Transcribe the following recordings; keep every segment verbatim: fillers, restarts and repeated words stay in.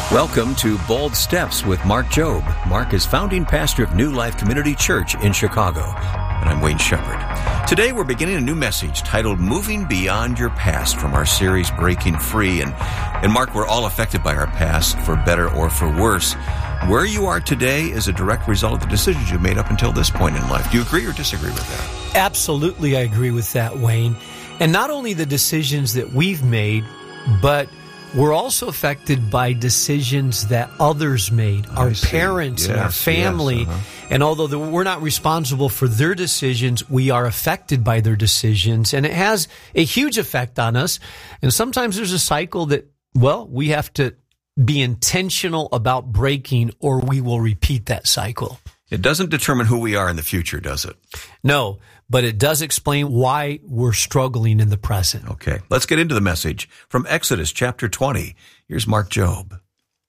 Welcome to Bold Steps with Mark Jobe. Mark is founding pastor of New Life Community Church in Chicago. And I'm Wayne Shepherd. Today we're beginning a new message titled Moving Beyond Your Past from our series Breaking Free. And, and Mark, we're all affected by our past for better or for worse. Where you are today is a direct result of the decisions you made up until this point in life. Do you agree or disagree with that? Absolutely, I agree with that, Wayne. And not only the decisions that we've made, but we're also affected by decisions that others made, our parents yes, and our family. Yes, uh-huh. And although the, we're not responsible for their decisions, we are affected by their decisions. And it has a huge effect on us. And sometimes there's a cycle that, well, we have to be intentional about breaking, or we will repeat that cycle. It doesn't determine who we are in the future, does it? No, but it does explain why we're struggling in the present. Okay, let's get into the message from Exodus chapter twenty. Here's Mark Jobe.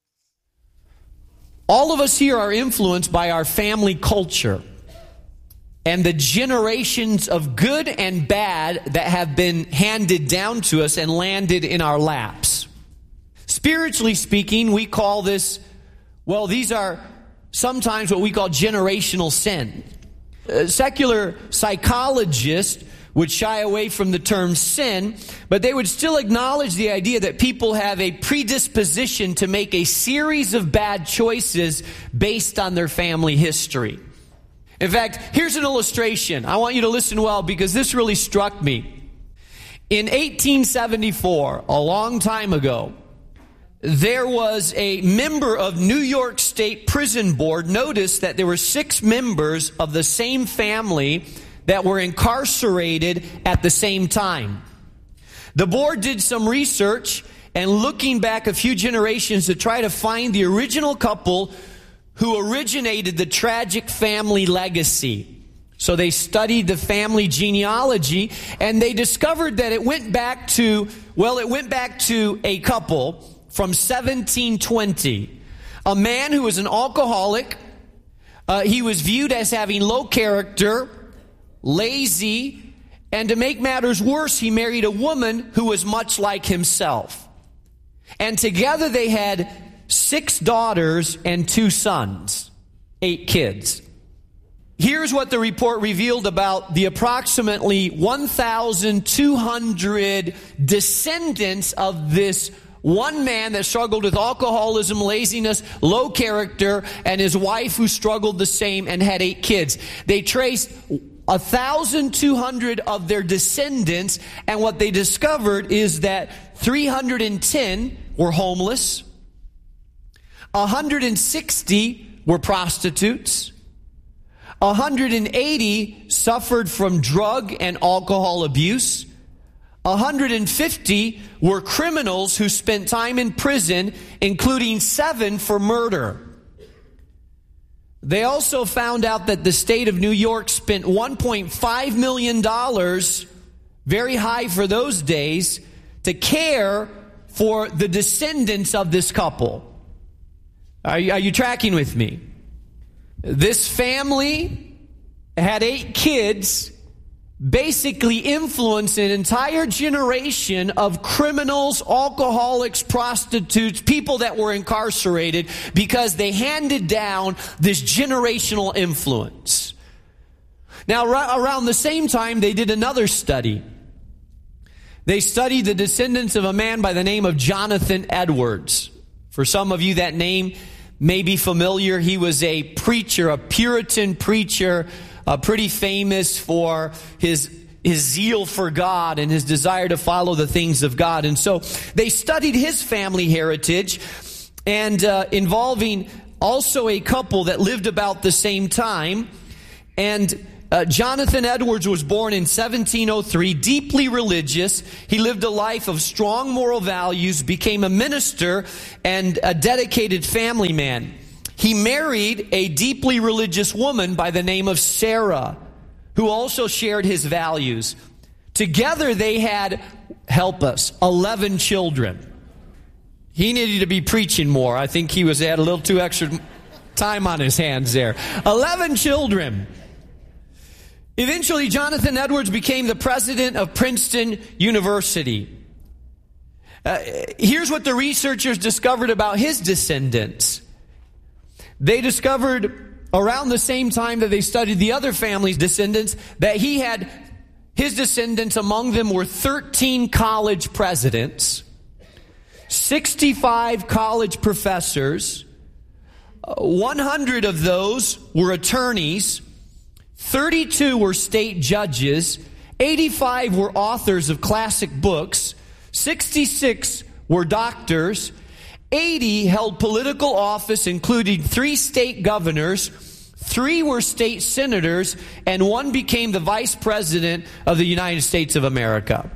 All of us here are influenced by our family culture and the generations of good and bad that have been handed down to us and landed in our laps. Spiritually speaking, we call this, well, these are sometimes what we call generational sin. Uh, secular psychologists would shy away from the term sin, but they would still acknowledge the idea that people have a predisposition to make a series of bad choices based on their family history. In fact, here's an illustration. I want you to listen well because this really struck me. In eighteen seventy-four, a long time ago, there was a member of New York State Prison Board noticed that there were six members of the same family that were incarcerated at the same time. The board did some research and looking back a few generations to try to find the original couple who originated the tragic family legacy. So they studied the family genealogy and they discovered that it went back to, well, it went back to a couple from seventeen twenty, a man who was an alcoholic. Uh, he was viewed as having low character, lazy, and to make matters worse, he married a woman who was much like himself. And together they had six daughters and two sons, eight kids. Here's what the report revealed about the approximately one thousand two hundred descendants of this one man that struggled with alcoholism, laziness, low character, and his wife who struggled the same and had eight kids. They traced one thousand two hundred of their descendants, and what they discovered is that three hundred ten were homeless, one hundred sixty were prostitutes, one hundred eighty suffered from drug and alcohol abuse, one hundred fifty were criminals who spent time in prison, including seven for murder. They also found out that the state of New York spent one point five million dollars, very high for those days, to care for the descendants of this couple. Are you, are you tracking with me? This family had eight kids, basically influenced an entire generation of criminals, alcoholics, prostitutes, people that were incarcerated because they handed down this generational influence. Now, around the same time, they did another study. They studied the descendants of a man by the name of Jonathan Edwards. For some of you, that name may be familiar. He was a preacher, a Puritan preacher, Uh, pretty famous for his his zeal for God and his desire to follow the things of God. And so they studied his family heritage and uh, involving also a couple that lived about the same time. And uh, Jonathan Edwards was born in seventeen oh three, deeply religious. He lived a life of strong moral values, became a minister and a dedicated family man. He married a deeply religious woman by the name of Sarah, who also shared his values. Together they had, help us, eleven children. He needed to be preaching more. I think he was had a little too extra time on his hands there. eleven children. Eventually, Jonathan Edwards became the president of Princeton University. Uh, here's what the researchers discovered about his descendants. They discovered around the same time that they studied the other family's descendants that he had, his descendants among them were thirteen college presidents, sixty-five college professors, one hundred of those were attorneys, thirty-two were state judges, eighty-five were authors of classic books, sixty-six were doctors, eighty held political office, including three state governors, three were state senators, and one became the vice president of the United States of America.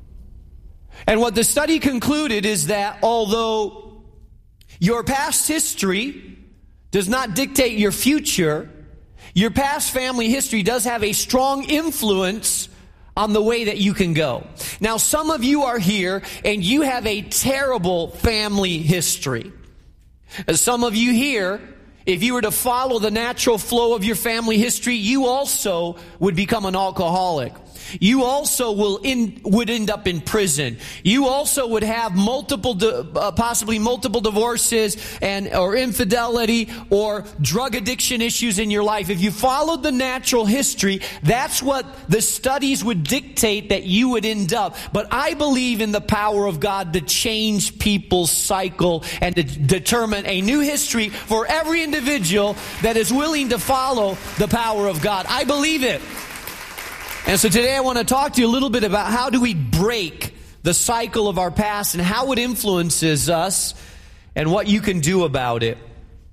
And what the study concluded is that although your past history does not dictate your future, your past family history does have a strong influence on the way that you can go. Now, some of you are here and you have a terrible family history. Some of you here, if you were to follow the natural flow of your family history, you also would become an alcoholic. You also will in, would end up in prison. You also would have multiple, uh, possibly multiple divorces and or infidelity or drug addiction issues in your life. If you followed the natural history, that's what the studies would dictate that you would end up. But I believe in the power of God to change people's cycle and to determine a new history for every individual that is willing to follow the power of God. I believe it. And so today I want to talk to you a little bit about how do we break the cycle of our past and how it influences us and what you can do about it.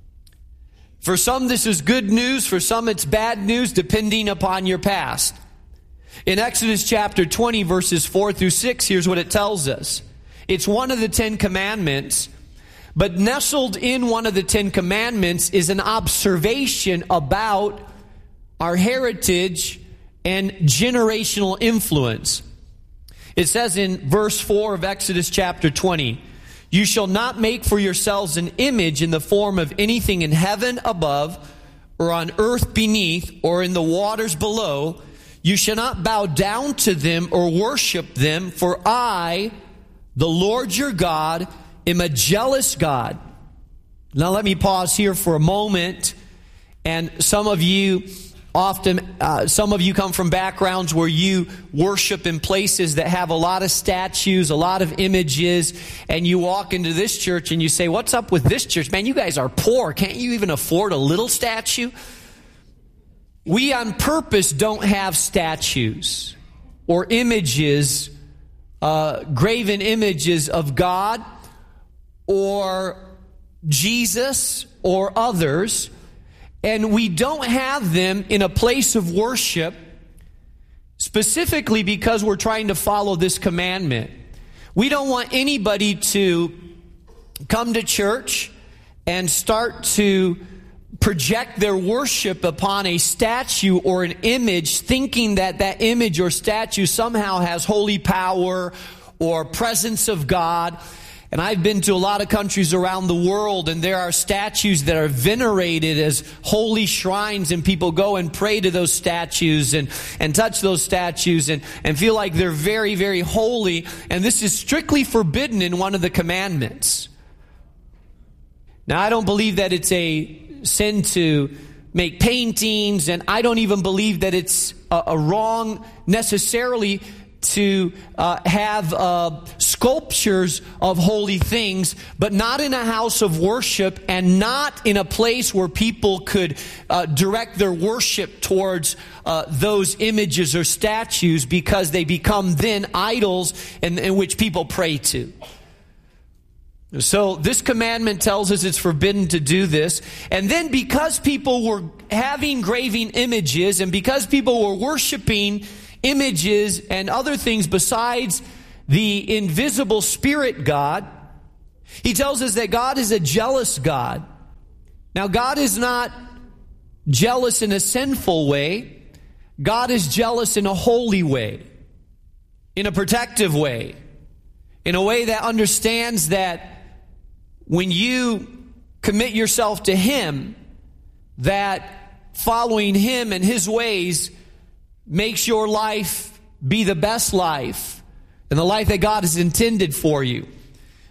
For some, this is good news. For some, it's bad news, depending upon your past. In Exodus chapter twenty, verses four through six, here's what it tells us. It's one of the Ten Commandments, but nestled in one of the Ten Commandments is an observation about our heritage and generational influence. It says in verse four of Exodus chapter twenty, "You shall not make for yourselves an image in the form of anything in heaven above, or on earth beneath, or in the waters below. You shall not bow down to them or worship them, for I, the Lord your God, am a jealous God." Now let me pause here for a moment. And some of you Often, uh, some of you come from backgrounds where you worship in places that have a lot of statues, a lot of images, and you walk into this church and you say, "What's up with this church? Man, you guys are poor. Can't you even afford a little statue?" We on purpose don't have statues or images, uh, graven images of God or Jesus or others. And we don't have them in a place of worship specifically because we're trying to follow this commandment. We don't want anybody to come to church and start to project their worship upon a statue or an image, thinking that that image or statue somehow has holy power or presence of God. And I've been to a lot of countries around the world, and there are statues that are venerated as holy shrines, and people go and pray to those statues and, and touch those statues and, and feel like they're very, very holy. And this is strictly forbidden in one of the commandments. Now, I don't believe that it's a sin to make paintings, and I don't even believe that it's a, a wrong necessarily to uh, have uh, sculptures of holy things, but not in a house of worship and not in a place where people could uh, direct their worship towards uh, those images or statues, because they become then idols in, in which people pray to. So this commandment tells us it's forbidden to do this. And then because people were having graven images and because people were worshiping images and other things besides the invisible spirit God, he tells us that God is a jealous God. Now, God is not jealous in a sinful way. God is jealous in a holy way, in a protective way, in a way that understands that when you commit yourself to Him, that following Him and His ways makes your life be the best life and the life that God has intended for you.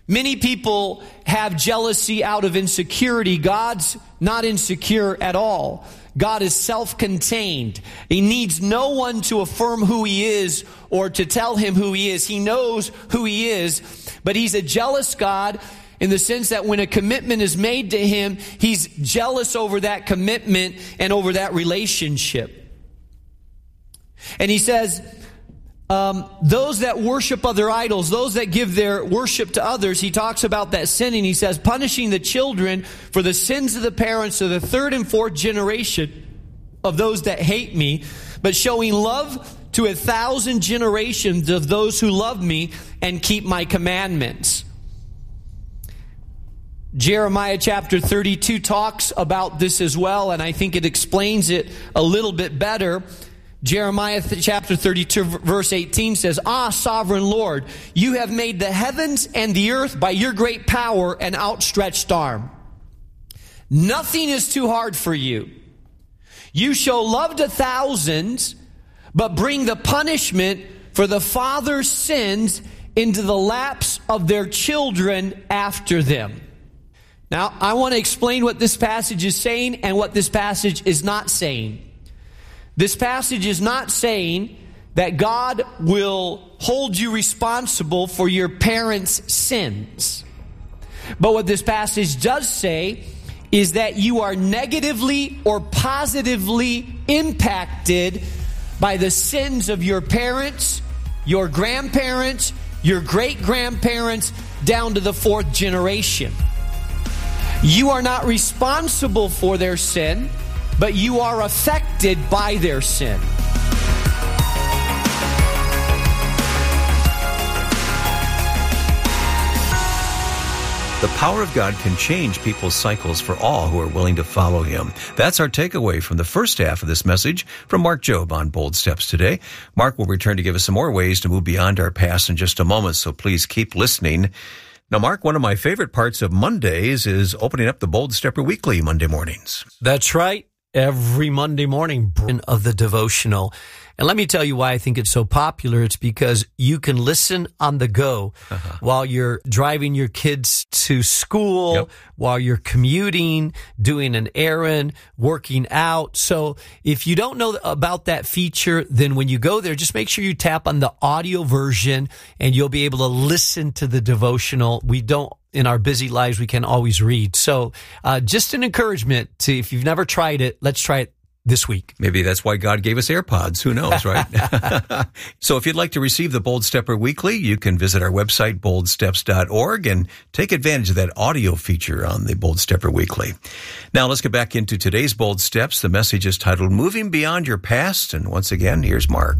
Many people have jealousy out of insecurity. God's not insecure at all. God is self-contained. He needs no one to affirm who he is or to tell him who he is. He knows who he is, but he's a jealous God in the sense that when a commitment is made to him, he's jealous over that commitment and over that relationship. And he says, um, those that worship other idols, those that give their worship to others, he talks about that sin, and he says, punishing the children for the sins of the parents to the third and fourth generation of those that hate me, but showing love to a thousand generations of those who love me and keep my commandments. Jeremiah chapter thirty-two talks about this as well, and I think it explains it a little bit better. Jeremiah chapter thirty-two verse eighteen says, Ah, sovereign Lord, you have made the heavens and the earth by your great power and outstretched arm. Nothing is too hard for you. You show love to thousands, but bring the punishment for the father's sins into the laps of their children after them. Now, I want to explain what this passage is saying and what this passage is not saying. This passage is not saying that God will hold you responsible for your parents' sins. But what this passage does say is that you are negatively or positively impacted by the sins of your parents, your grandparents, your great-grandparents, down to the fourth generation. You are not responsible for their sin, but you are affected by their sin. The power of God can change people's cycles for all who are willing to follow him. That's our takeaway from the first half of this message from Mark Jobe on Bold Steps today. Mark will return to give us some more ways to move beyond our past in just a moment, so please keep listening. Now, Mark, one of my favorite parts of Mondays is opening up the Bold Stepper Weekly Monday mornings. That's right. Every Monday morning of the devotional. And let me tell you why I think it's so popular. It's because you can listen on the go uh-huh. while you're driving your kids to school, yep. while you're commuting, doing an errand, working out. So if you don't know about that feature, then when you go there, just make sure you tap on the audio version and you'll be able to listen to the devotional. We don't In our busy lives, we can always read. So uh, just an encouragement to, if you've never tried it, let's try it this week. Maybe that's why God gave us AirPods. Who knows, right? So if you'd like to receive the Bold Stepper Weekly, you can visit our website, bold steps dot org, and take advantage of that audio feature on the Bold Stepper Weekly. Now let's get back into today's Bold Steps. The message is titled, Moving Beyond Your Past. And once again, here's Mark.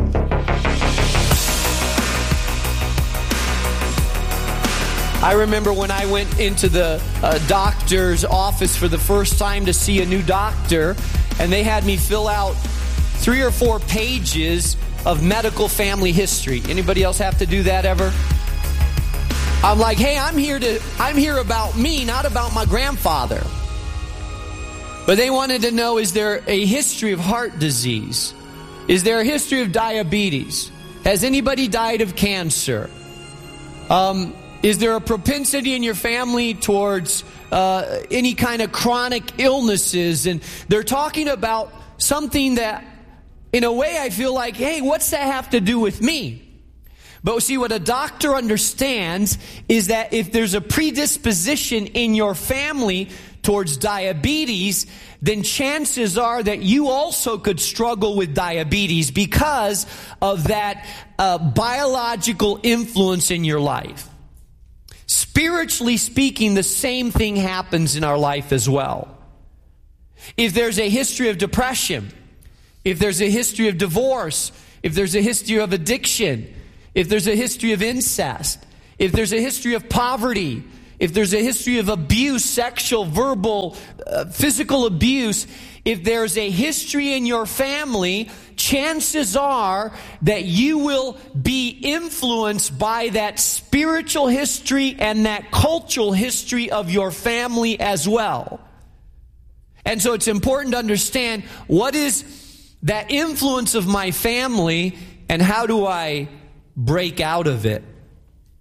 I remember when I went into the uh, doctor's office for the first time to see a new doctor, and they had me fill out three or four pages of medical family history. Anybody else have to do that ever? I'm like, hey, I'm here to, I'm here about me, not about my grandfather. But they wanted to know, is there a history of heart disease? Is there a history of diabetes? Has anybody died of cancer? Um... Is there a propensity in your family towards uh, any kind of chronic illnesses? And they're talking about something that, in a way, I feel like, hey, what's that have to do with me? But see, what a doctor understands is that if there's a predisposition in your family towards diabetes, then chances are that you also could struggle with diabetes because of that uh, biological influence in your life. Spiritually speaking, the same thing happens in our life as well. If there's a history of depression, if there's a history of divorce, if there's a history of addiction, if there's a history of incest, if there's a history of poverty, if there's a history of abuse, sexual, verbal, uh, physical abuse, if there's a history in your family, chances are that you will be influenced by that spiritual history and that cultural history of your family as well. And so it's important to understand, what is that influence of my family and how do I break out of it?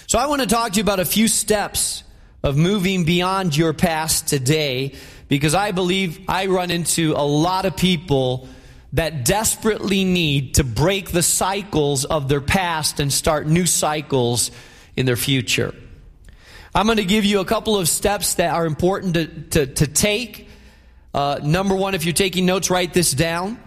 So I want to talk to you about a few steps of moving beyond your past today, because I believe I run into a lot of people that desperately need to break the cycles of their past and start new cycles in their future. I'm going to give you a couple of steps that are important to, to, to take. Uh, number one, if you're taking notes, write this down.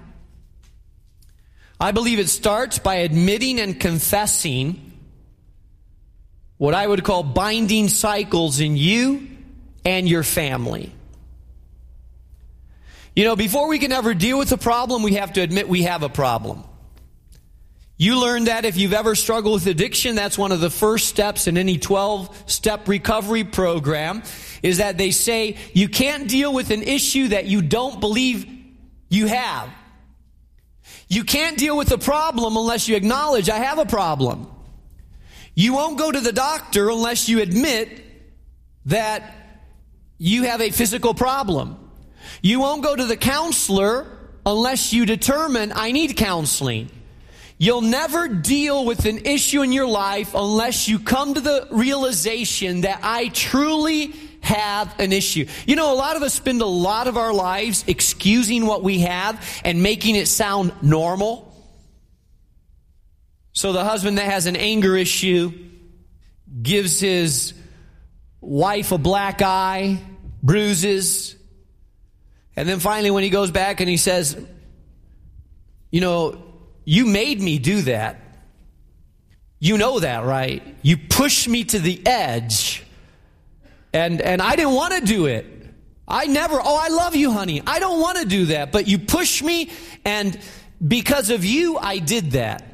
I believe it starts by admitting and confessing what I would call binding cycles in you and your family. You know, before we can ever deal with a problem, we have to admit we have a problem. You learned that if you've ever struggled with addiction, that's one of the first steps in any twelve-step recovery program, is that they say you can't deal with an issue that you don't believe you have. You can't deal with a problem unless you acknowledge, I have a problem. You won't go to the doctor unless you admit that you have a physical problem. You won't go to the counselor unless you determine, I need counseling. You'll never deal with an issue in your life unless you come to the realization that I truly have an issue. You know, a lot of us spend a lot of our lives excusing what we have and making it sound normal. So the husband that has an anger issue gives his wife a black eye, bruises, and then finally when he goes back and he says, you know, you made me do that. You know that, right? You pushed me to the edge. And and I didn't want to do it. I never, oh, I love you, honey. I don't want to do that. But you pushed me, and because of you, I did that.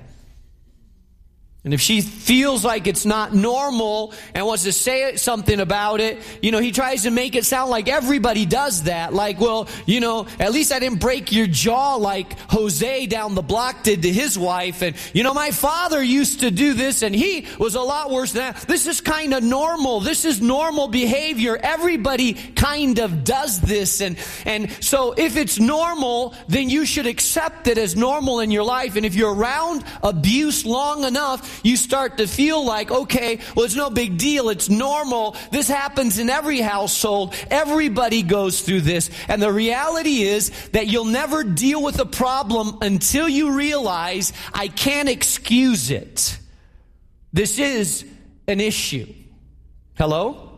And if she feels like it's not normal and wants to say something about it, you know, he tries to make it sound like everybody does that. Like, well, you know, at least I didn't break your jaw like Jose down the block did to his wife. And, you know, my father used to do this and he was a lot worse than that. This is kind of normal. This is normal behavior. Everybody kind of does this. And, and so if it's normal, then you should accept it as normal in your life. And if you're around abuse long enough, you start to feel like, okay, well, it's no big deal. It's normal. This happens in every household. Everybody goes through this. And the reality is that you'll never deal with a problem until you realize I can't excuse it. This is an issue. Hello?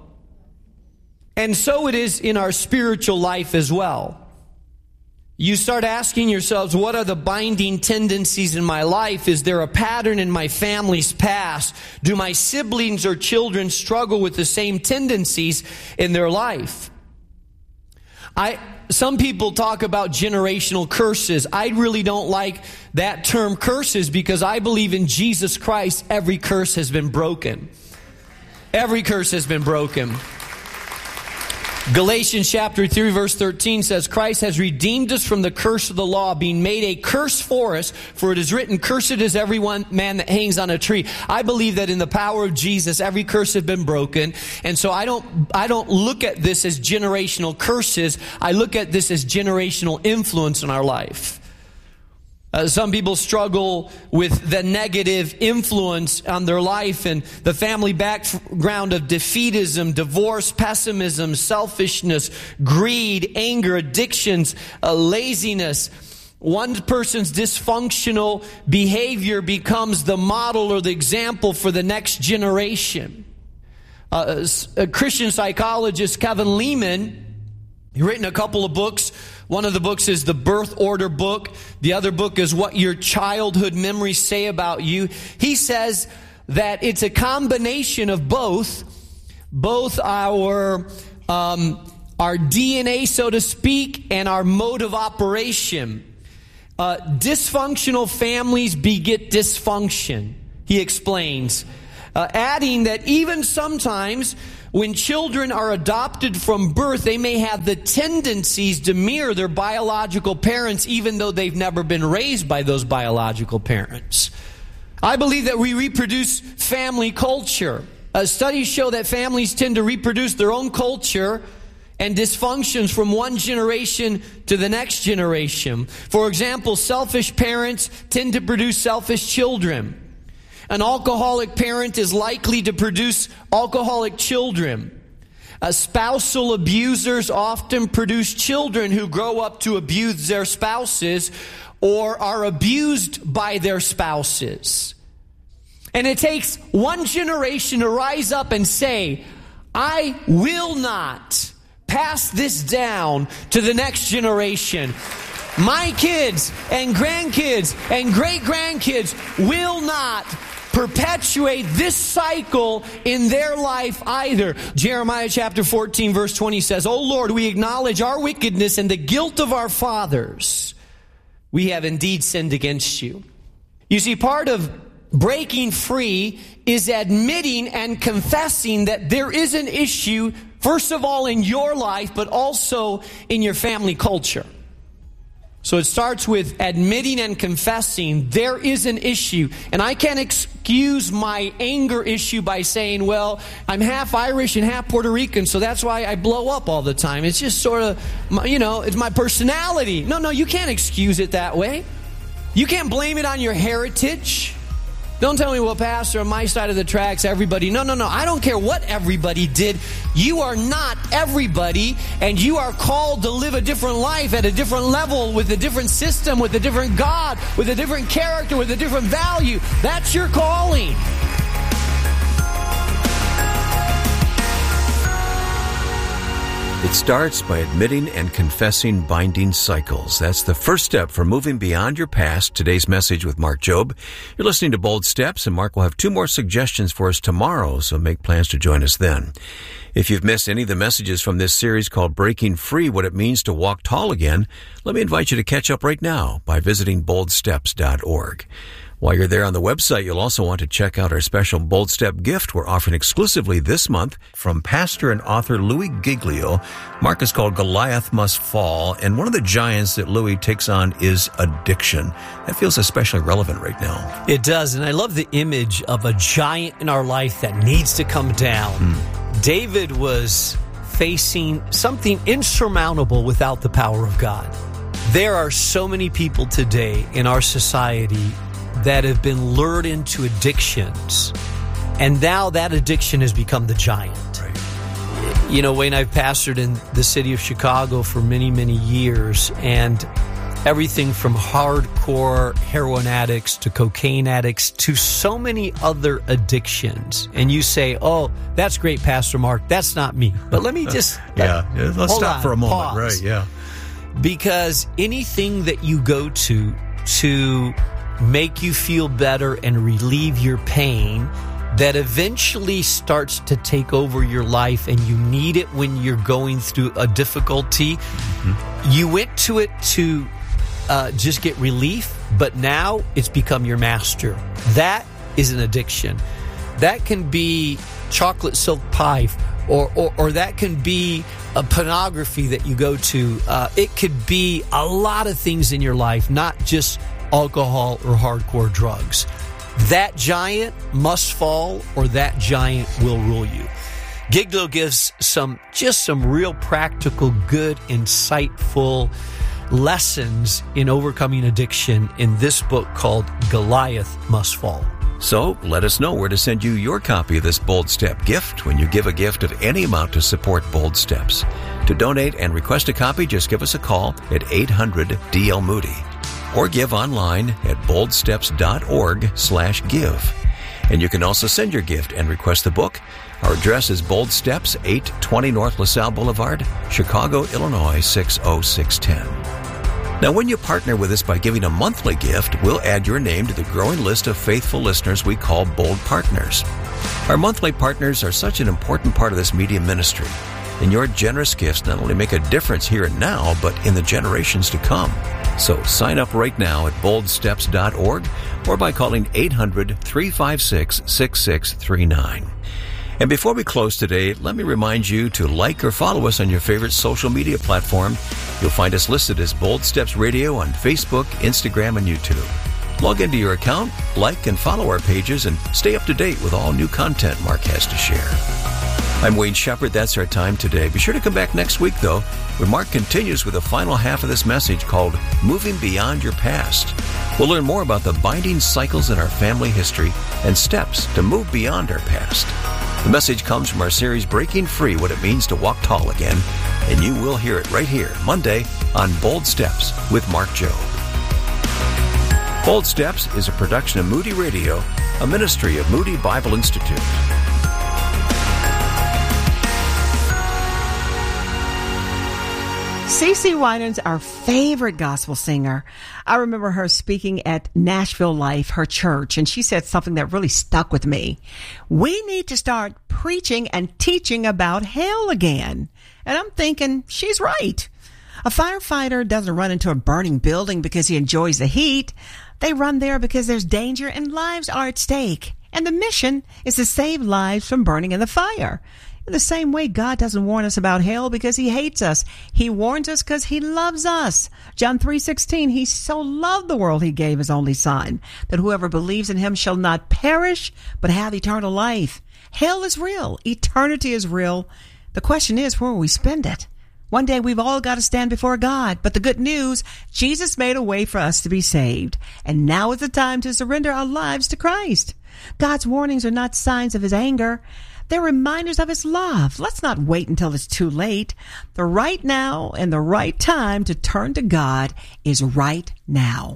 And so it is in our spiritual life as well. You start asking yourselves, what are the binding tendencies in my life? Is there a pattern in my family's past? Do my siblings or children struggle with the same tendencies in their life? I, some people talk about generational curses. I really don't like that term curses because I believe in Jesus Christ, every curse has been broken. Every curse has been broken. Galatians chapter three verse thirteen says, Christ has redeemed us from the curse of the law, being made a curse for us, for it is written, cursed is every one man that hangs on a tree. I believe that in the power of Jesus, every curse has been broken. And so I don't, I don't look at this as generational curses. I look at this as generational influence in our life. Uh, some people struggle with the negative influence on their life and the family background of defeatism, divorce, pessimism, selfishness, greed, anger, addictions, uh, laziness. One person's dysfunctional behavior becomes the model or the example for the next generation. Uh, a Christian psychologist, Kevin Leman, he's written a couple of books. One of the books is the Birth Order book. The other book is What Your Childhood Memories Say About You. He says that it's a combination of both, both our um, our D N A, so to speak, and our mode of operation. Uh, dysfunctional families beget dysfunction, he explains, uh, adding that even sometimes when children are adopted from birth, they may have the tendencies to mirror their biological parents, even though they've never been raised by those biological parents. I believe that we reproduce family culture. Uh, studies show that families tend to reproduce their own culture and dysfunctions from one generation to the next generation. For example, selfish parents tend to produce selfish children. An alcoholic parent is likely to produce alcoholic children. Uh, spousal abusers often produce children who grow up to abuse their spouses or are abused by their spouses. And it takes one generation to rise up and say, I will not pass this down to the next generation. My kids and grandkids and great-grandkids will not perpetuate this cycle in their life either. Jeremiah chapter fourteen verse twenty says, O Lord, we acknowledge our wickedness and the guilt of our fathers. We have indeed sinned against you. You see, part of breaking free is admitting and confessing that there is an issue, first of all in your life, but also in your family culture. So it starts with admitting and confessing there is an issue. And I can't excuse my anger issue by saying, well, I'm half Irish and half Puerto Rican, so that's why I blow up all the time. It's just sort of, you know, it's my personality. No, no, you can't excuse it that way. You can't blame it on your heritage. Don't tell me, well, Pastor, on my side of the tracks, everybody. No, no, no. I don't care what everybody did. You are not everybody, and you are called to live a different life at a different level, with a different system, with a different God, with a different character, with a different value. That's your calling. It starts by admitting and confessing binding cycles. That's the first step for moving beyond your past. Today's message with Mark Jobe. You're listening to Bold Steps, and Mark will have two more suggestions for us tomorrow, so make plans to join us then. If you've missed any of the messages from this series called Breaking Free, What It Means to Walk Tall Again, let me invite you to catch up right now by visiting bold steps dot org. While you're there on the website, you'll also want to check out our special Bold Step gift we're offering exclusively this month from pastor and author Louis Giglio. Mark is called Goliath Must Fall, and one of the giants that Louis takes on is addiction. That feels especially relevant right now. It does, and I love the image of a giant in our life that needs to come down. Mm. David was facing something insurmountable without the power of God. There are so many people today in our society that have been lured into addictions, and now that addiction has become the giant. Right. You know, Wayne, I've pastored in the city of Chicago for many, many years, and everything from hardcore heroin addicts to cocaine addicts to so many other addictions. And you say, oh, that's great, Pastor Mark. That's not me. But let me just... yeah, let, let's stop on, for a moment. Pause. Right, yeah. Because anything that you go to to make you feel better and relieve your pain that eventually starts to take over your life, and you need it when you're going through a difficulty. Mm-hmm. You went to it to uh, just get relief, but now it's become your master. That is an addiction. That can be chocolate silk pie, or, or, or that can be a pornography that you go to. Uh, it could be a lot of things in your life, not just alcohol or hardcore drugs. That giant must fall, or that giant will rule you. Giglio gives some, just some real practical, good, insightful lessons in overcoming addiction in this book called Goliath Must Fall. So let us know where to send you your copy of this Bold Step gift when you give a gift of any amount to support Bold Steps. To donate and request a copy, just give us a call at eight hundred D L Moody. Or give online at bold steps dot org slash give. And you can also send your gift and request the book. Our address is Bold Steps, eight twenty North LaSalle Boulevard, Chicago, Illinois, six oh six one oh. Now, when you partner with us by giving a monthly gift, we'll add your name to the growing list of faithful listeners we call Bold Partners. Our monthly partners are such an important part of this media ministry, and your generous gifts not only make a difference here and now, but in the generations to come. So sign up right now at bold steps dot org or by calling eight hundred, three five six, six six three nine. And before we close today, let me remind you to like or follow us on your favorite social media platform. You'll find us listed as Bold Steps Radio on Facebook, Instagram, and YouTube. Log into your account, like and follow our pages, and stay up to date with all new content Mark has to share. I'm Wayne Shepherd. That's our time today. Be sure to come back next week, though, when Mark continues with the final half of this message called Moving Beyond Your Past. We'll learn more about the binding cycles in our family history and steps to move beyond our past. The message comes from our series, Breaking Free, What It Means to Walk Tall Again, and you will hear it right here, Monday, on Bold Steps with Mark Jobe. Bold Steps is a production of Moody Radio, a ministry of Moody Bible Institute. CeCe Winans, our favorite gospel singer. I remember her speaking at Nashville Life, her church, and she said something that really stuck with me. We need to start preaching and teaching about hell again. And I'm thinking, she's right. A firefighter doesn't run into a burning building because he enjoys the heat. They run there because there's danger and lives are at stake. And the mission is to save lives from burning in the fire. In the same way, God doesn't warn us about hell because he hates us. He warns us because he loves us. John three sixteen, he so loved the world he gave his only son, that whoever believes in him shall not perish, but have eternal life. Hell is real. Eternity is real. The question is, where will we spend it? One day we've all got to stand before God. But the good news, Jesus made a way for us to be saved. And now is the time to surrender our lives to Christ. God's warnings are not signs of his anger. They're reminders of his love. Let's not wait until it's too late. The right now and the right time to turn to God is right now.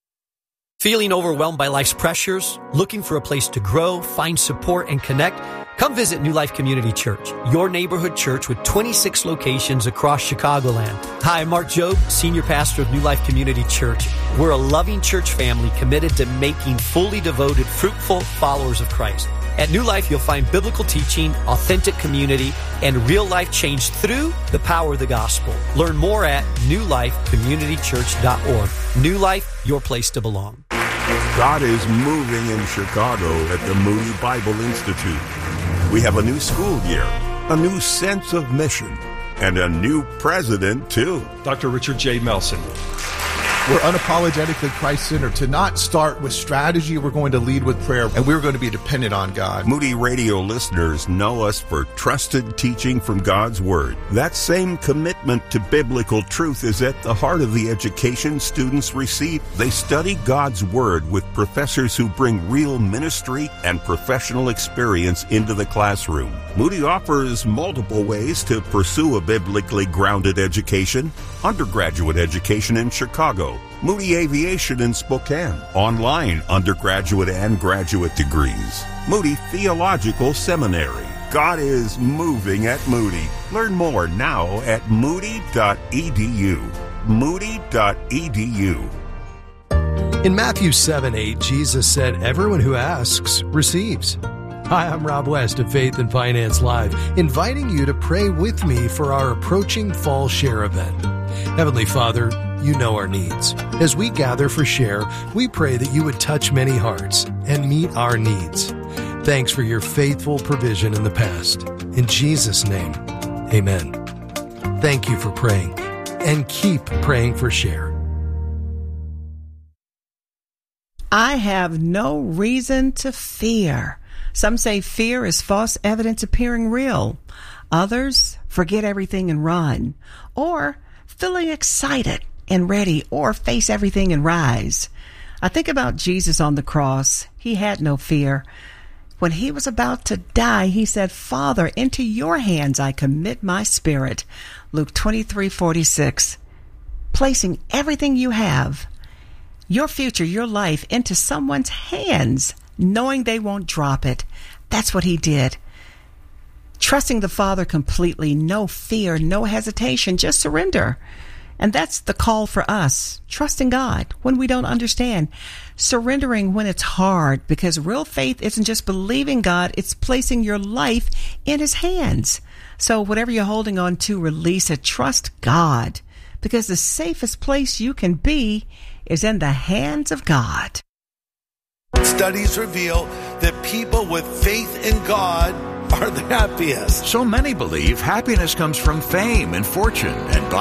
Feeling overwhelmed by life's pressures? Looking for a place to grow, find support, and connect? Come visit New Life Community Church, your neighborhood church with twenty-six locations across Chicagoland. Hi, I'm Mark Jobe, Senior Pastor of New Life Community Church. We're a loving church family committed to making fully devoted, fruitful followers of Christ. At New Life, you'll find biblical teaching, authentic community, and real-life change through the power of the gospel. Learn more at new life community church dot org. New Life, your place to belong. God is moving in Chicago at the Moody Bible Institute. We have a new school year, a new sense of mission, and a new president, too. Doctor Richard J. Melson. We're unapologetically Christ-centered. To not start with strategy, we're going to lead with prayer, and we're going to be dependent on God. Moody Radio listeners know us for trusted teaching from God's Word. That same commitment to biblical truth is at the heart of the education students receive. They study God's Word with professors who bring real ministry and professional experience into the classroom. Moody offers multiple ways to pursue a biblically grounded education. Undergraduate education in Chicago, Moody Aviation in Spokane, online undergraduate and graduate degrees, Moody Theological Seminary. God is moving at Moody. Learn more now at moody dot e d u. moody dot e d u. In Matthew seven eight, Jesus said, "Everyone who asks receives." Hi, I'm Rob West of Faith and Finance Live, inviting you to pray with me for our approaching Fall Share event. Heavenly Father, you know our needs. As we gather for Share, we pray that you would touch many hearts and meet our needs. Thanks for your faithful provision in the past. In Jesus' name, amen. Thank you for praying, and keep praying for Share. I have no reason to fear. Some say fear is false evidence appearing real. Others forget everything and run. Or feeling excited and ready, or face everything and rise. I think about Jesus on the cross. He had no fear. When he was about to die, he said, "Father, into your hands I commit my spirit." Luke twenty-three forty-six. Placing everything you have, your future, your life, into someone's hands, knowing they won't drop it. That's what he did. Trusting the Father completely, no fear, no hesitation, just surrender. And that's the call for us, trusting God when we don't understand, surrendering when it's hard, because real faith isn't just believing God, it's placing your life in his hands. So whatever you're holding on to, release it. Trust God, because the safest place you can be is in the hands of God. Studies reveal that people with faith in God are the happiest. So many believe happiness comes from fame and fortune, and God